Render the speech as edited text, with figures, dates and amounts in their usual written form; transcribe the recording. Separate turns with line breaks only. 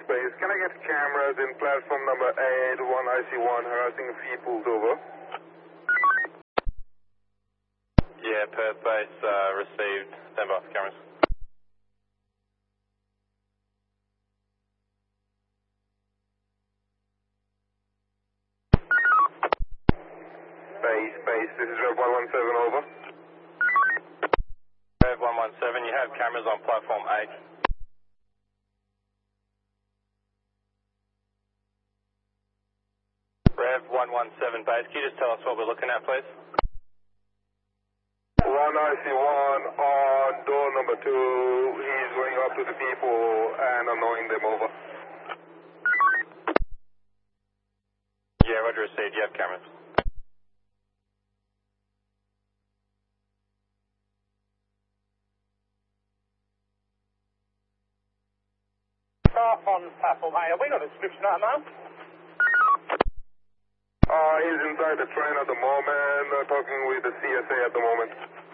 Space. Can I get cameras in platform number 8, 1IC1, harassing people over?
Yeah, Perth Base received. Stand by for cameras.
Base, this is Rev 117, over.
Rev 117, you have cameras on platform 8. Rev 117 Base, can you just tell us what we're looking at, please?
1IC1 on door number 2. He's going up to the people and annoying them, over.
Yeah, roger received. You have cameras.
Staff on platform 8. Have we got a description of that man?
He's inside the train at the moment, talking with the CSA at the moment.